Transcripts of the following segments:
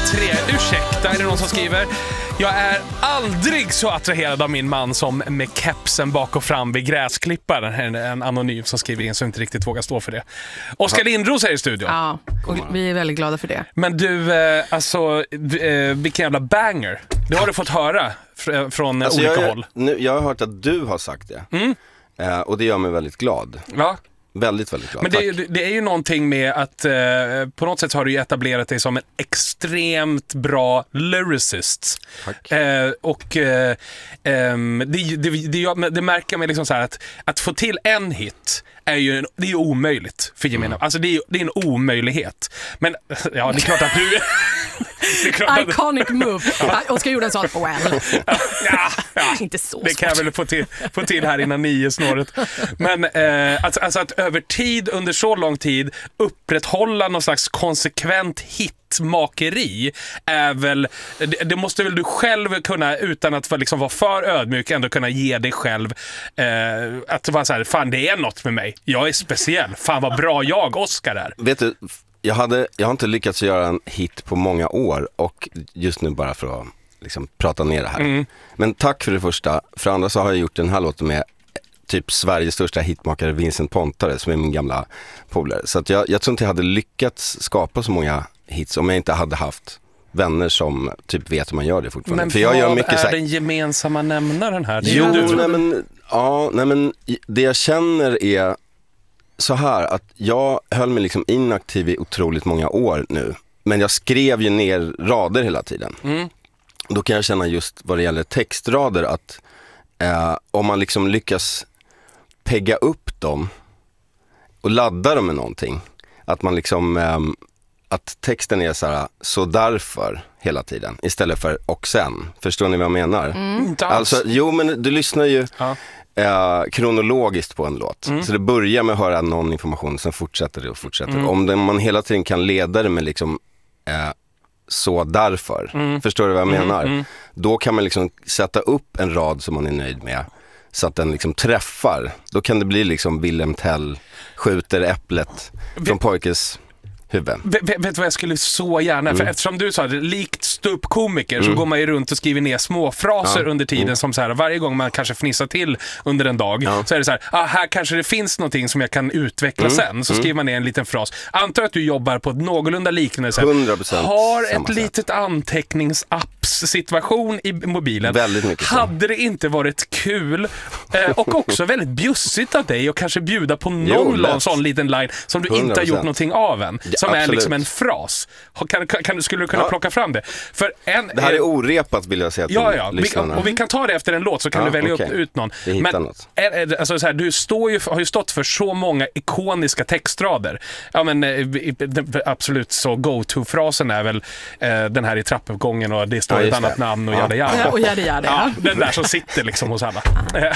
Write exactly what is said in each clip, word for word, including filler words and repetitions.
tre. Ursäkta, är det någon som skriver? Jag är aldrig så attraherad av min man som med kepsen bak och fram vid gräsklipparen. En, en anonym som skriver in så inte riktigt vågar stå för det. Oskar Lindros är i studion. Ja, och vi är väldigt glada för det. Men du, eh, alltså, eh, vilken jävla banger. Det har du fått höra fr- från alltså olika jag, håll. Nu, jag har hört att du har sagt det. Mm. Eh, och det gör mig väldigt glad. Ja. Väldigt, väldigt glad. Men det, det är ju någonting med att eh, på något sätt har du ju etablerat dig som en extremt bra lyricist. Tack. Eh, och eh, eh, det, det, det, det märker man liksom så här att, att få till en hit är ju en, det är ju omöjligt för gemene. Mm. Alltså det är, det är en omöjlighet. Men ja, det är klart att du... det är klart att, iconic move. Ja. Oskar gjorde en sån, well. ja, ja, inte så det kan jag väl få till, få till här innan nio snåret. Men eh, alltså, alltså att över tid, under så lång tid upprätthålla någon slags konsekvent hitmakeri är väl, det, det måste väl du själv kunna, utan att liksom vara för ödmjuk, ändå kunna ge dig själv eh, att vara så här, fan det är något med mig, jag är speciell, fan vad bra jag, Oskar, är. Vet du, jag, hade, jag har inte lyckats göra en hit på många år, och just nu bara för att liksom prata ner det här. Mm. Men tack för det första. För andra så har jag gjort den här låten med typ Sveriges största hitmakare Vincent Pontare, som är min gamla polare. Så att jag, jag tror inte jag hade lyckats skapa så många hits om jag inte hade haft vänner som typ vet hur man gör det fortfarande. Men för jag vad gör mycket är så här... den gemensamma nämnaren här? Det jo, du. nej men, ja, nej men det jag känner är så här att jag höll mig liksom inaktiv i otroligt många år nu. Men jag skrev ju ner rader hela tiden. Mm. Då kan jag känna just vad det gäller textrader att eh, om man liksom lyckas pegga upp dem och ladda dem med någonting. Att man liksom, eh, att texten är så här, så därför hela tiden. Istället för och sen. Förstår ni vad jag menar? Mm, alltså, jo men du lyssnar ju... Ja. Eh, kronologiskt på en låt. Mm. Så det börjar med att höra någon information, sen fortsätter det och fortsätter. Mm. Om det, man hela tiden kan leda det med liksom eh, så därför. Mm. Förstår du vad jag mm. menar? Mm. Då kan man liksom sätta upp en rad som man är nöjd med, så att den liksom träffar. Då kan det bli liksom Wilhelm Tell skjuter äpplet från Vi- pojkes huvud. Vet, vet du vad jag skulle så gärna, mm. för eftersom du sa det, likt ståuppkomiker mm. så går man ju runt och skriver ner små fraser ja. under tiden mm. som så här, varje gång man kanske fnissar till under en dag ja. så är det så här, ah, här kanske det finns någonting som jag kan utveckla mm. sen, så mm. skriver man ner en liten fras. Antar att du jobbar på ett någorlunda liknande sätt. hundra procent har ett litet anteckningsapps-situation i mobilen. Väldigt mycket så. Hade det inte varit kul eh, och också väldigt bjussigt av dig och kanske bjuda på någon jo, sån liten line som du inte har gjort någonting av än. Som absolut. Är liksom en fras. Kan, kan, kan, skulle du kunna ja. plocka fram det? För en, det här är orepat vill jag säga till ja, ja. lyssnarna. Vi, och vi kan ta det efter en låt så kan ja, du välja okay. upp, ut någon. Men är, alltså, så här, du står ju, har ju stått för så många ikoniska textrader. Ja, men, absolut så go-to-frasen är väl eh, den här i trappuppgången och det står ja, ett annat det. namn och ja. jada jada. Ja, och jada jada. Ja, den där som sitter liksom hos alla.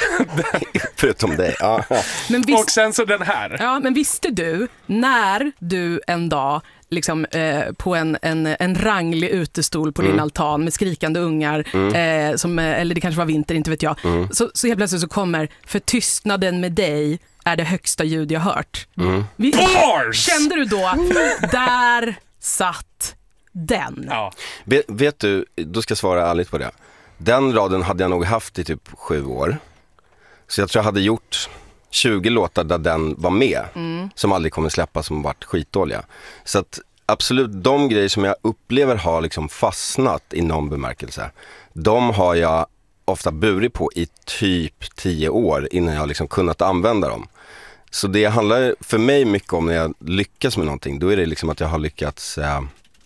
Förutom dig. Ja. Men visst, och sen så den här. Ja, men visste du när du en dag liksom eh, på en, en, en ranglig utestol på mm. din altan med skrikande ungar mm. eh, som, eller det kanske var vinter, inte vet jag mm. så, så helt plötsligt så kommer för tystnaden med dig är det högsta ljud jag hört. Mm. Vi, kände du då där satt den? Ja. Vet, vet du, då ska jag svara ärligt på det. Den raden hade jag nog haft i typ sju år. Så jag tror jag hade gjort tjugo låtar där den var med mm. som aldrig kommer släppas, som varit skitdåliga. Så att absolut, de grejer som jag upplever har liksom fastnat i någon bemärkelse, de har jag ofta burit på i typ tio år innan jag liksom kunnat använda dem. Så det handlar för mig mycket om när jag lyckas med någonting, då är det liksom att jag har lyckats eh,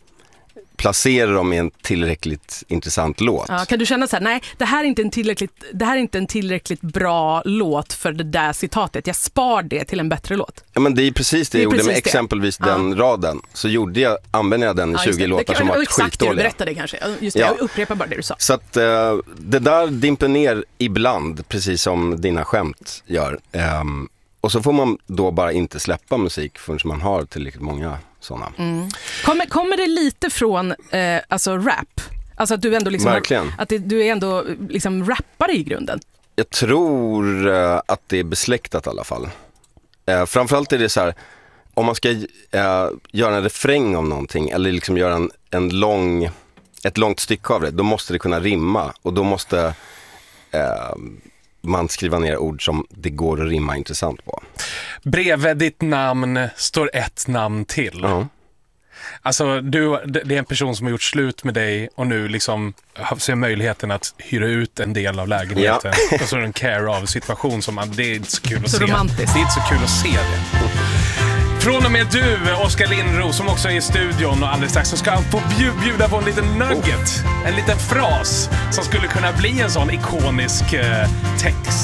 placera dem i en tillräckligt intressant låt. Ja, kan du känna så här, nej, det här är inte en tillräckligt, det här är inte en tillräckligt bra låt för det där citatet. Jag spar det till en bättre låt. Ja, men det är precis det, det jag gjorde med det. Exempelvis den ja. raden. Så gjorde jag, använde jag den i ja, tjugo låtar det, som var skitdåliga. Exakt det du berättade kanske. Just det, ja. Jag upprepar bara det du sa. Så att uh, det där dimper ner ibland, precis som dina skämt gör. Um, och så får man då bara inte släppa musik förrän man har tillräckligt många sådana. Mm. Kommer, kommer det lite från eh, alltså rap? Alltså att du ändå liksom verkligen. Att det, du är ändå liksom rappare i grunden? Jag tror uh, att det är besläktat i alla fall. Uh, framförallt är det så här, om man ska äh, göra en refräng om någonting eller liksom göra en, en lång, ett långt stycke av det, då måste det kunna rimma och då måste äh, man skriva ner ord som det går att rimma intressant på. Bredvid ditt namn står ett namn till. Uh-huh. Alltså, du, det är en person som har gjort slut med dig och nu liksom ser möjligheten att hyra ut en del av lägenheten. Ja. Och så är det en care-of-situation som man, det är inte så kul att så se. Romantiskt. Det är inte så kul att se det. Från och med du, Oskar Lindros, som också är i studion och alldeles strax så ska han få bjuda på en liten nugget. En liten fras som skulle kunna bli en sån ikonisk eh, text.